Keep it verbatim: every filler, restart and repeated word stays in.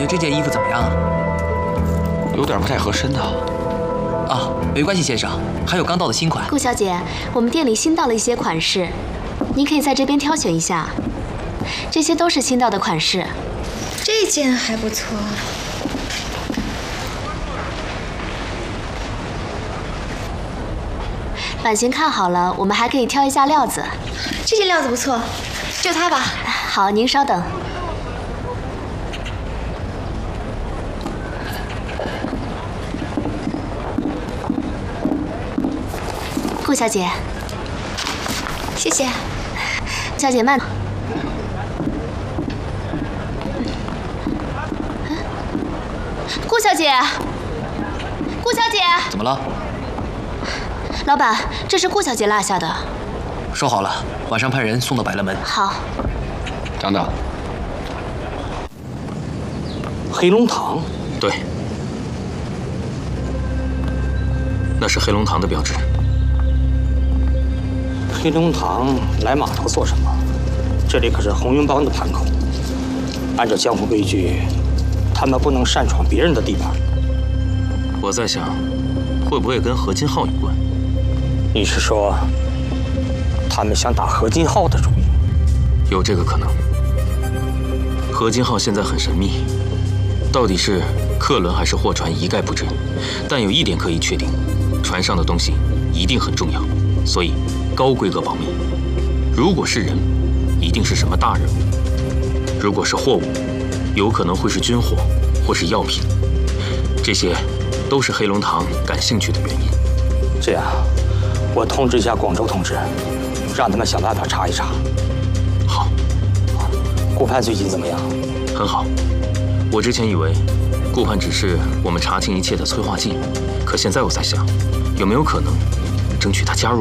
这件衣服怎么样啊？ 有点不太合身呢。 啊，没关系，先生，还有刚到的新款。 顾小姐，我们店里新到了一些款式，您可以在这边挑选一下。这些都是新到的款式。 这件还不错。 版型看好了，我们还可以挑一下料子。 这件料子不错，就它吧。 好，您稍等。顾小姐， 谢谢。 小姐慢。顾小姐，顾小姐， 怎么了？ 老板，这是顾小姐落下的。 说好了，晚上派人送到百乐门。 好。 等等， 黑龙堂？ 对，那是黑龙堂的标志。 黑龙堂来码头做什么？这里可是红云帮的盘口，按照江湖规矩，他们不能擅闯别人的地盘。 我在想，会不会跟何金浩有关？ 你是说，他们想打何金浩的主意？ 有这个可能。何金浩现在很神秘，到底是客轮还是货船一概不知。但有一点可以确定，船上的东西一定很重要，所以高规格保密。如果是人，一定是什么大人物；如果是货物，有可能会是军火或是药品。这些都是黑龙堂感兴趣的原因。 这样，我通知一下广州同志，让他们想办法查一查。 好。 顾盼最近怎么样？ 很好。我之前以为顾盼只是我们查清一切的催化剂，可现在我在想，有没有可能争取他加入